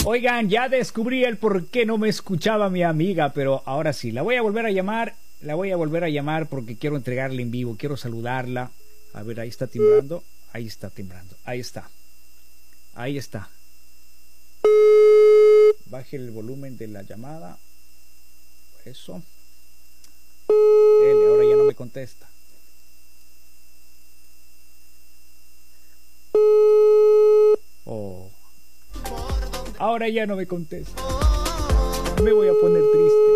Oigan, ya descubrí el por qué no me escuchaba mi amiga, pero ahora sí, la voy a volver a llamar. La voy a volver a llamar porque quiero entregarle en vivo, quiero saludarla. A ver, ahí está timbrando. Ahí está timbrando. Ahí está. Ahí está. Baje el volumen de la llamada. Eso. Él ahora ya no me contesta. Oh. Ahora ya no me contesta. Me voy a poner triste.